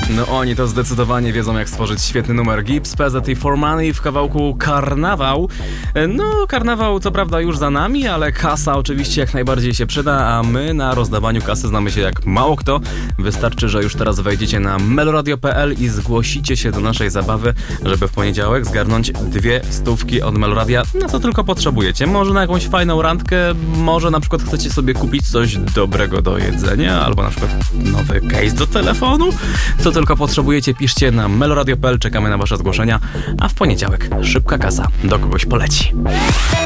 No oni to zdecydowanie wiedzą, jak stworzyć świetny numer. Gibbs, PZ i For Money w kawałku Karnawał. No, karnawał co prawda już za nami, ale kasa oczywiście jak najbardziej się przyda, a my na rozdawaniu kasy znamy się jak mało kto. Wystarczy, że już teraz wejdziecie na meloradio.pl i zgłosicie się do naszej zabawy, żeby w poniedziałek zgarnąć 200 od Meloradia. Na co tylko potrzebujecie. Może na jakąś fajną randkę, może na przykład chcecie sobie kupić coś dobrego do jedzenia, albo na przykład nowy case do telefonu. Co tylko potrzebujecie, piszcie na meloradio.pl, czekamy na wasze zgłoszenia, a w poniedziałek szybka kasa do kogoś poleci.